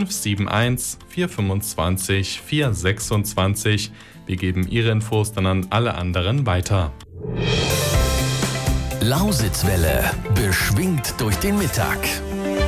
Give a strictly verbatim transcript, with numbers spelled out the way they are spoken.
fünf sieben eins, vier zwei fünf, vier sechs zwei. Wir geben Ihre Infos dann an alle anderen weiter. Lausitzwelle, beschwingt durch den Mittag.